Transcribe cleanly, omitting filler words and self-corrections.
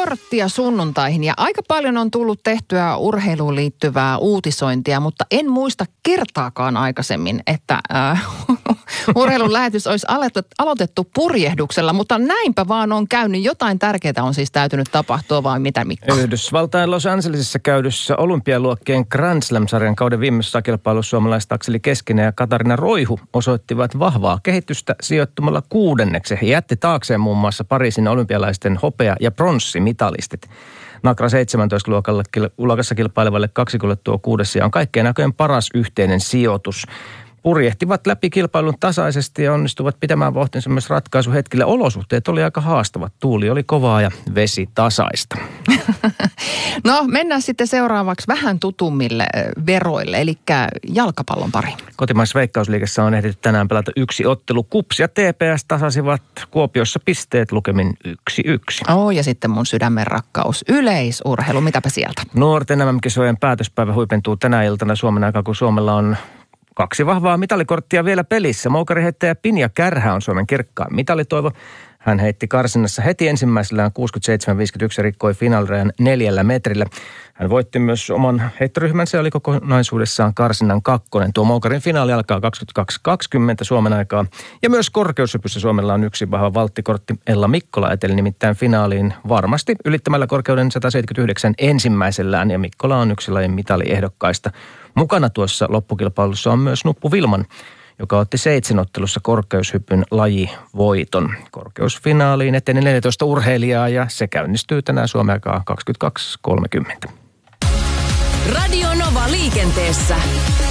korttia sunnuntaihin ja aika paljon on tullut tehtyä urheiluun liittyvää uutisointia, mutta en muista kertaakaan aikaisemmin, että urheilun lähetys olisi aloitettu purjehduksella, mutta näinpä vaan on käynyt. Jotain tärkeää on siis täytynyt tapahtua, vai mitä, Mikko? Yhdysvaltain Los Angelesissa käydyssä olympialuokkien Grand Slam-sarjan kauden viimeisessä kilpailussa suomalaiset Akseli Keskinen ja Katarina Roihu osoittivat vahvaa kehitystä sijoittumalla 6. He jätti taakseen muun muassa Pariisin olympialaisten hopea- ja pronssimitalistit. Nakra 17-luokassa kilpailevalle kaksikolle tuo 6. on kaikkein näköjen paras yhteinen sijoitus. Purjehtivat läpi kilpailun tasaisesti ja onnistuvat pitämään vauhtinsa myös ratkaisuhetkille. Olosuhteet oli aika haastavat. Tuuli oli kovaa ja vesi tasaista. No, mennään sitten seuraavaksi vähän tutummille veroille, eli jalkapallon pariin. Kotimaisessa Veikkausliigassa on ehditty tänään pelata 1 ottelu. KuPS ja TPS tasasivat Kuopiossa pisteet lukemin 1-1. Ja sitten mun sydämen rakkaus, yleisurheilu. Mitäpä sieltä? Nuorten MM-kisojen päätöspäivä huipentuu tänä iltana Suomen aikaa, kun Suomella on 2 vahvaa mitalikorttia vielä pelissä. Moukariheittäjä Pinja Kärhä on Suomen kirkkaan mitalitoivo. Hän heitti karsinnassa heti ensimmäisellään 67-51 ja rikkoi finaalirajan 4 metrillä. Hän voitti myös oman heittoryhmänsä ja oli kokonaisuudessaan karsinnan 2. Tuo Moukarin finaali alkaa 22.20 Suomen aikaa. Ja myös korkeushypyssä Suomella on 1 vahva valttikortti. Ella Mikkola eteli nimittäin finaaliin varmasti ylittämällä korkeuden 179 ensimmäisellään. Ja Mikkola on yksi lajin mitaliehdokkaista. Mukana tuossa loppukilpailussa on myös Nuppu Vilman, joka otti 7 ottelussa korkeushypyn lajivoiton. Korkeusfinaaliin eteni 14 urheilijaa ja se käynnistyy tänään Suomen aikaa 22.30. Radio Nova liikenteessä.